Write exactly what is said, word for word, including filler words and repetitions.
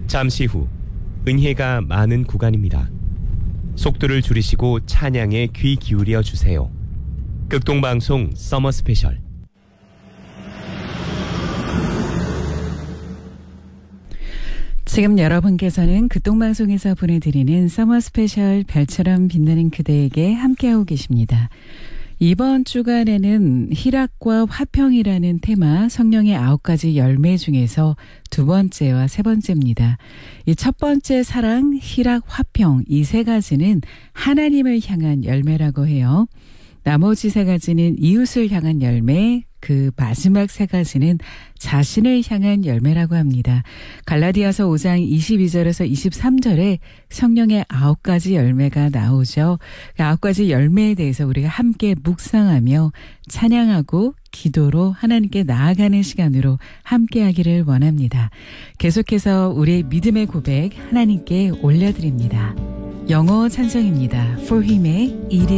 잠시 후 은혜가 많은 구간입니다. 속도를 줄이시고 찬양에 귀 기울여 주세요. 극동방송 서머 스페셜. 지금 여러분께서는 극동방송에서 보내드리는 서머 스페셜 별처럼 빛나는 그대에게 함께하고 계십니다. 이번 주간에는 희락과 화평이라는 테마 성령의 아홉 가지 열매 중에서 두 번째와 세 번째입니다. 이 첫 번째 사랑, 희락, 화평 이 세 가지는 하나님을 향한 열매라고 해요. 나머지 세 가지는 이웃을 향한 열매, 그 마지막 세 가지는 자신을 향한 열매라고 합니다. 갈라디아서 오 장 이십이 절에서 이십삼 절에 성령의 아홉 가지 열매가 나오죠. 그 아홉 가지 열매에 대해서 우리가 함께 묵상하며 찬양하고 기도로 하나님께 나아가는 시간으로 함께하기를 원합니다. 계속해서 우리의 믿음의 고백 하나님께 올려드립니다. 영어 찬송입니다. For Him의 It